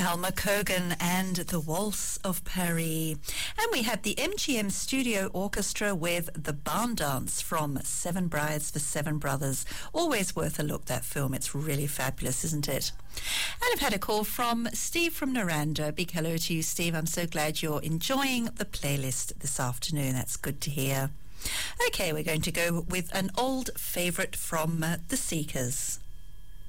Alma Cogan and the Waltz of Paris. And we had the MGM Studio Orchestra with The Barn Dance from Seven Brides for Seven Brothers. Always worth a look, that film. It's really fabulous, isn't it? And I've had a call from Steve from Naranda. Big hello to you, Steve. I'm so glad you're enjoying the playlist this afternoon. That's good to hear. Okay, we're going to go with an old favourite from The Seekers.